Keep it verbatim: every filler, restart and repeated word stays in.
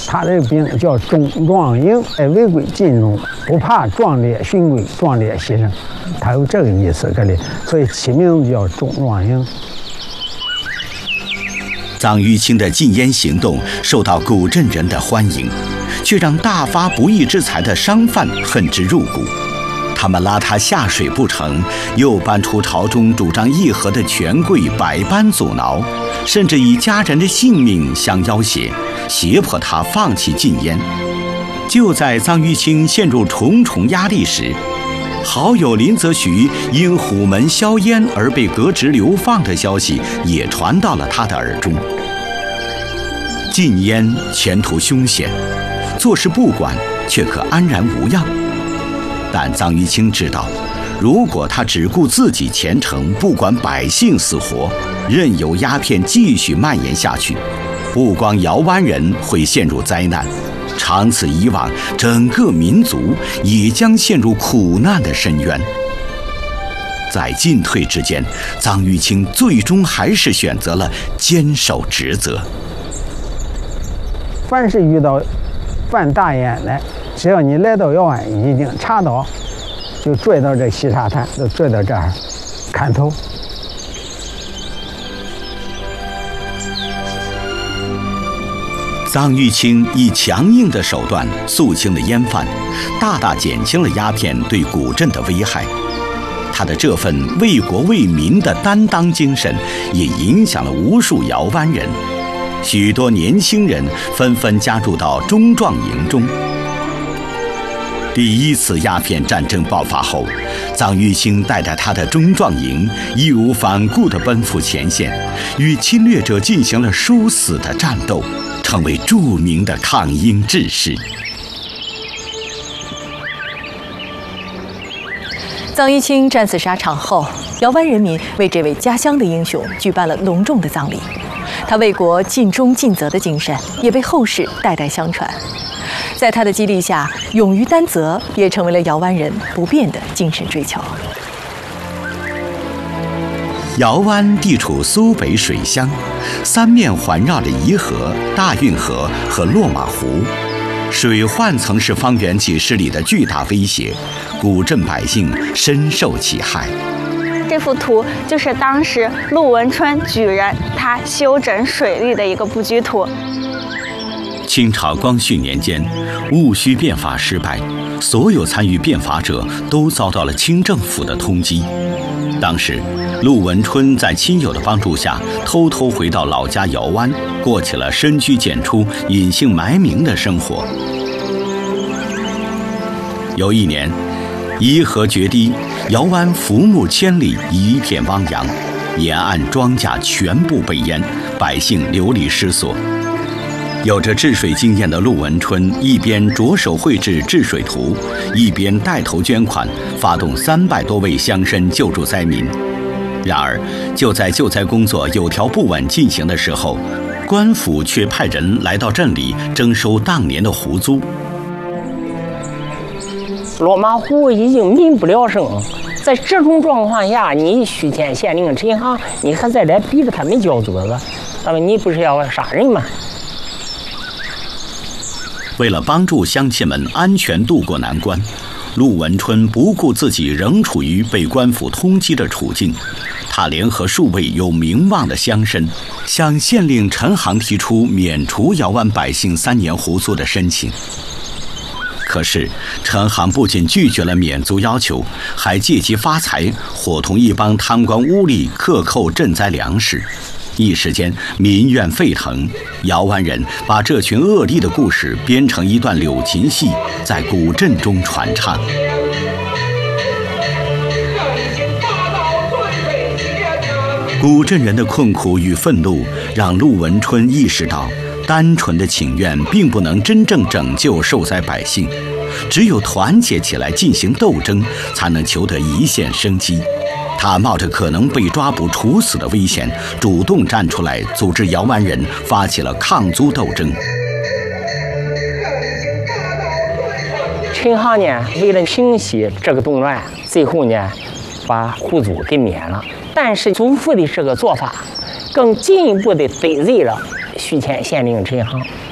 他这个兵叫中壮营，哎，违规进入，不怕壮烈殉归，壮烈牺牲，他有这个意思，这里，所以起名字叫中壮营。 臧玉清的禁烟行动受到古镇人的欢迎，却让大发不义之财的商贩恨之入骨。他们拉他下水不成，又搬出朝中主张议和的权贵百般阻挠，甚至以家人的性命相要挟，胁迫他放弃禁烟。就在臧玉清陷入重重压力时，好友林则徐因虎门销烟而被革职流放的消息也传到了他的耳中。禁烟前途凶险，做事不管却可安然无恙。但臧玉清知道，如果他只顾自己前程，不管百姓死活，任由鸦片继续蔓延下去，不光瑶湾人会陷入灾难，长此以往，整个民族也将陷入苦难的深渊。在进退之间，臧玉清最终还是选择了坚守职责。 凡是遇到犯大烟的，只要你来到瑶湾，一定查到，就追到这西沙滩，就追到这儿，砍头。 臧玉清以强硬的手段肃清了烟贩，大大减轻了鸦片对古镇的危害。他的这份为国为民的担当精神，也影响了无数瑶湾人。许多年轻人纷纷加入到中壮营中。第一次鸦片战争爆发后，臧玉清带着他的中壮营义无反顾地奔赴前线，与侵略者进行了殊死的战斗，成为著名的抗英志士。 臧玉清战死沙场后，瑶湾人民为这位家乡的英雄举办了隆重的葬礼。他为国尽忠尽责的精神也被后世代代相传。在他的激励下，勇于担责也成为了瑶湾人不变的精神追求。 瑶湾地处苏北水乡，三面环绕着颐和、大运河和落马湖，水患曾是方圆几十里的巨大威胁，古镇百姓深受其害。 这幅图就是当时陆文春举人他修整水利的一个布局图。 清朝光绪年间，戊戌变法失败，所有参与变法者都遭到了清政府的通缉。当时，陆文春在亲友的帮助下，偷偷回到老家瑶湾，过起了深居简出、隐姓埋名的生活。有一年，颐和决堤，瑶湾浮木千里，一片汪洋，沿岸庄稼全部被淹，百姓流离失所。有着治水经验的陆文春一边着手绘制治水图，一边带头捐款，发动三百多位乡绅救助灾民。然而，就在救灾工作有条不紊进行的时候，官府却派人来到镇里征收当年的湖租。 落马湖已经民不聊生，在这种状况下，你胥县县令陈航，你还再来逼着他们交责了，那么你不是要杀人吗？ 为了帮助乡亲们安全渡过难关，陆文春不顾自己仍处于被官府通缉的处境，他联合数位有名望的乡绅，向县令陈航提出免除瑶湾百姓三年湖租的申请。可是，陈航不仅拒绝了免租要求，还借机发财，伙同一帮贪官污吏克扣赈灾粮食。一时间，民怨沸腾。瑶湾人把这群恶吏的故事编成一段柳琴戏，在古镇中传唱。古镇人的困苦与愤怒，让陆文春意识到，单纯的请愿并不能真正拯救受灾百姓，只有团结起来进行斗争，才能求得一线生机。他冒着可能被抓捕处死的危险，主动站出来，组织瑶湾人发起了抗租斗争。 陈航呢，为了平息这个动乱，最后呢，把户租给免了。但是租户的这个做法，更进一步的得罪了胥县县令陈航。